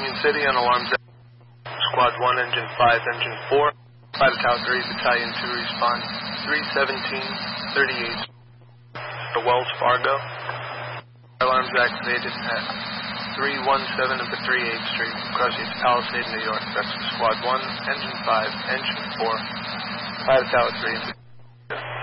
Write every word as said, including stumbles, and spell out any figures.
Union City on alarms. Squad one, Engine five, Engine four. Private Tower three, Battalion two, respond three seventeen thirty-eight. The Wells Fargo. Alarms activated at three one seven of the thirty-eighth Street, Crossroads Palisade, New York. That's Squad one, Engine five, Engine four. Private Tower three.